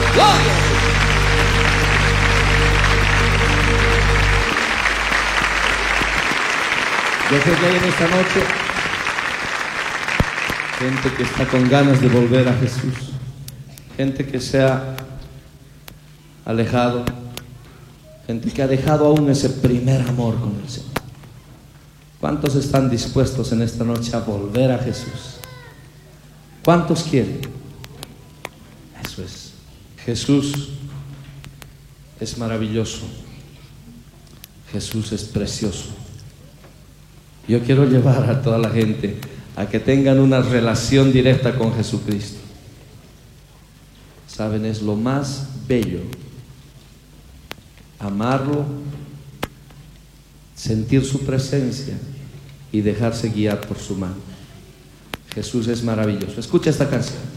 ¡Gloria! Yo sé que hay en esta noche gente que está con ganas de volver a Jesús, gente que se ha alejado, gente que ha dejado aún ese primer amor con el Señor. ¿Cuántos están dispuestos en esta noche a volver a Jesús? ¿Cuántos quieren? Eso es. Jesús es maravilloso. Jesús es precioso. Yo quiero llevar a toda la gente a que tengan una relación directa con Jesucristo. Saben, es lo más bello. Amarlo, sentir su presencia y dejarse guiar por su mano. Jesús es maravilloso. Escucha esta canción.